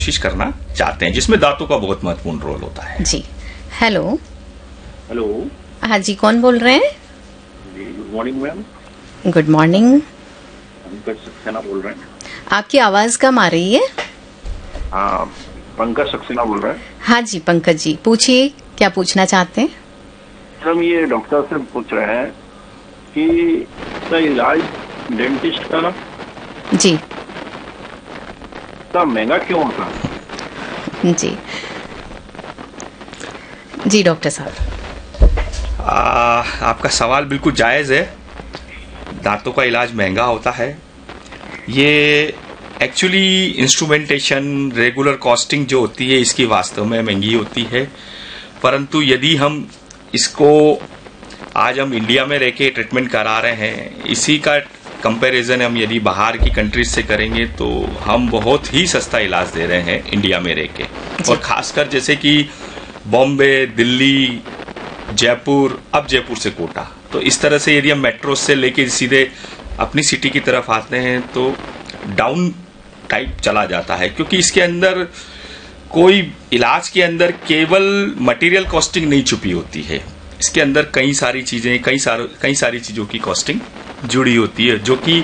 कोशिश करना चाहते हैं, जिसमें दांतों का बहुत महत्वपूर्ण रोल होता है। जी। हेलो। हेलो। हाँ जी, कौन बोल रहे हैं? जी, good morning ma'am. Good morning. Pankaj Saxena बोल रहे हैं। आपकी आवाज कम आ रही है। हाँ, पंकज सक्सेना बोल रहे हैं। हाँ जी पंकज जी, पूछिए क्या पूछना चाहते हैं। हम ये डॉक्टर से पूछ रहे हैं कि इसका इलाज डेंटिस्ट का ना जी इतना महंगा क्यों होता है? जी जी डॉक्टर साहब। आपका सवाल बिल्कुल जायज़ है। दांतों का इलाज महंगा होता है। ये एक्चुअली इंस्ट्रूमेंटेशन, रेगुलर कॉस्टिंग जो होती है, इसकी वास्तव में महंगी होती है। परंतु यदि हम इसको आज हम इंडिया में रह के ट्रीटमेंट करा रहे हैं, इसी का कंपैरिजन हम यदि बाहर की कंट्रीज से करेंगे तो हम बहुत ही सस्ता इलाज दे रहे हैं इंडिया में रह के। और खासकर जैसे कि बॉम्बे, दिल्ली, जयपुर, अब जयपुर से कोटा, तो इस तरह से यदि हम मेट्रो से लेके सीधे अपनी सिटी की तरफ आते हैं तो डाउन टाइप चला जाता है, क्योंकि इसके अंदर कोई इलाज के अंदर केवल मटेरियल कॉस्टिंग नहीं छुपी होती है। इसके अंदर कई सारी चीजें, कई सारी चीजों की कॉस्टिंग जुड़ी होती है, जो कि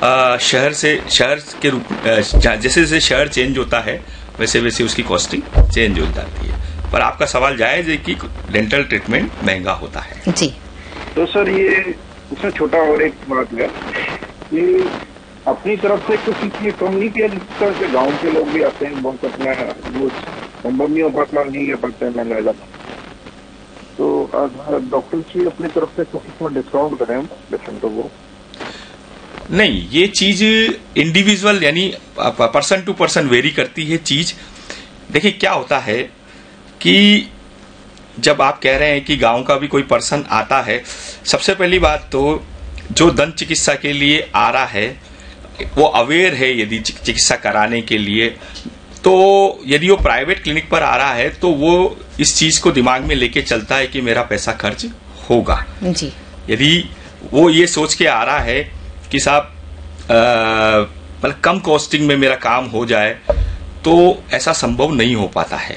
शहर के रूप जैसे जैसे शहर चेंज होता है वैसे वैसे उसकी कॉस्टिंग चेंज हो जाती है। पर आपका सवाल जायज है कि डेंटल ट्रीटमेंट महंगा होता है। जी। तो सर ये उसमें छोटा और एक बात है कि अपनी तरफ से कुछ इसमें कम नहीं किया, जिस तरह से गाँव के लोग भी आते हैं, बहुत अपना वो संभव नहीं हो पाता, नहीं कर पाते हैं महंगा इलाज। तो डॉक्टर जी अपनी तरफ से कुछ इसमें डिस्काउंट करें पेशेंटों को? नहीं, ये चीज इंडिविजुअल यानी पर्सन टू पर्सन वेरी करती है चीज। देखिए क्या होता है कि जब आप कह रहे हैं कि गांव का भी कोई पर्सन आता है, सबसे पहली बात तो जो दंत चिकित्सा के लिए आ रहा है वो अवेयर है यदि चिकित्सा कराने के लिए, तो यदि वो प्राइवेट क्लिनिक पर आ रहा है तो वो इस चीज को दिमाग में लेके चलता है कि मेरा पैसा खर्च होगा। जी। यदि वो ये सोच के आ रहा है कि साहब मतलब कम कॉस्टिंग में मेरा काम हो जाए, तो ऐसा संभव नहीं हो पाता है।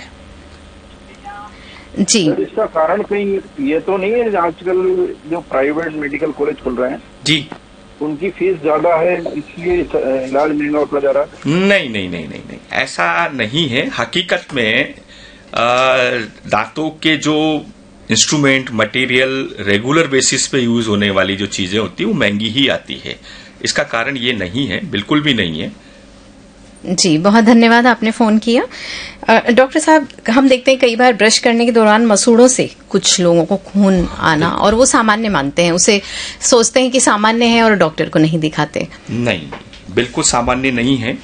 जी। इसका कारण कहीं ये तो नहीं है आजकल जो प्राइवेट मेडिकल कॉलेज खुल रहे हैं जी, उनकी फीस ज्यादा है इसलिए इलाज महंगा होता जा रहा है? नहीं नहीं नहीं नहीं नहीं, ऐसा नहीं है। हकीकत में दांतों के जो इंस्ट्रूमेंट, मटेरियल रेगुलर बेसिस पे यूज होने वाली जो चीजें होती है वो महंगी ही आती है। इसका कारण ये नहीं है, बिल्कुल भी नहीं है। जी, बहुत धन्यवाद आपने फोन किया। डॉक्टर साहब, हम देखते हैं कई बार ब्रश करने के दौरान मसूड़ों से कुछ लोगों को खून आना, और वो सामान्य मानते हैं, उसे सोचते हैं कि सामान्य है और डॉक्टर को नहीं दिखाते। नहीं, बिल्कुल सामान्य नहीं है।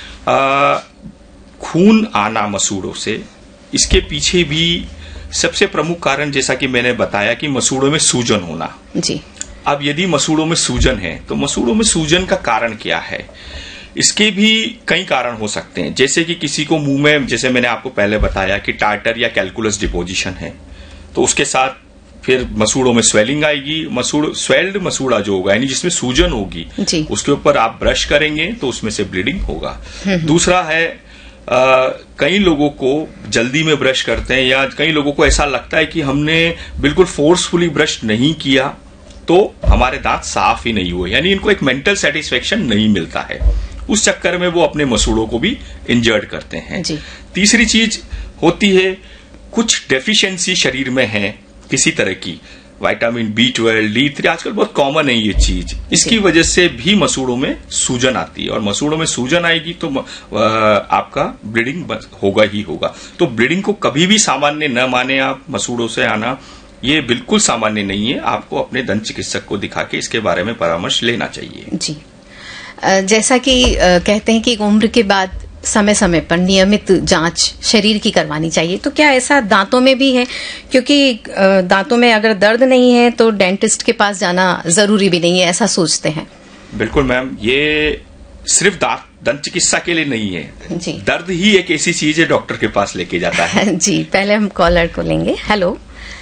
खून आना मसूड़ों से, इसके पीछे भी सबसे प्रमुख कारण जैसा कि मैंने बताया कि मसूड़ों में सूजन होना। जी। अब यदि मसूड़ों में सूजन है तो मसूड़ों में सूजन का कारण क्या है? इसके भी कई कारण हो सकते हैं। जैसे कि किसी को मुंह में, जैसे मैंने आपको पहले बताया कि टार्टर या कैलकुलस डिपोजिशन है, तो उसके साथ फिर मसूड़ों में स्वेलिंग आएगी। स्वेल्ड मसूड़ा जो होगा यानी जिसमें सूजन होगी, उसके ऊपर आप ब्रश करेंगे तो उसमें से ब्लीडिंग होगा। दूसरा है कई लोगों को जल्दी में ब्रश करते हैं, या कई लोगों को ऐसा लगता है कि हमने बिल्कुल फोर्सफुली ब्रश नहीं किया तो हमारे दांत साफ ही नहीं हुए, यानी इनको एक मेंटल सेटिस्फेक्शन नहीं मिलता है। उस चक्कर में वो अपने मसूड़ों को भी इंजर्ड करते हैं। तीसरी चीज होती है, कुछ डेफिशिएंसी शरीर में है किसी तरह की, विटामिन B12, D3 आजकल बहुत कॉमन है ये चीज, इसकी वजह से भी मसूड़ों में सूजन आती है, और मसूड़ों में सूजन आएगी तो आपका ब्लीडिंग होगा ही होगा। तो ब्लीडिंग को कभी भी सामान्य न माने आप। मसूड़ों से आना ये बिल्कुल सामान्य नहीं है। आपको अपने दंत चिकित्सक को दिखा के इसके बारे में परामर्श लेना चाहिए। जी। जैसा कि कहते हैं कि उम्र के बाद समय समय पर नियमित जांच शरीर की करवानी चाहिए, तो क्या ऐसा दांतों में भी है? क्योंकि दांतों में अगर दर्द नहीं है तो डेंटिस्ट के पास जाना जरूरी भी नहीं है, ऐसा सोचते हैं। बिल्कुल मैम, ये सिर्फ दंत चिकित्सा के लिए नहीं है जी। दर्द ही एक ऐसी चीज है डॉक्टर के पास लेके जाता है। जी, पहले हम कॉलर को लेंगे। हेलो।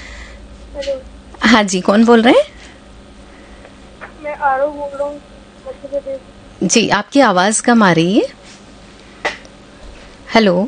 हाँ जी, कौन बोल रहे हैं? मैं आरव बोल रहा हूँ। जी, आपकी आवाज कम आ रही है। हेलो।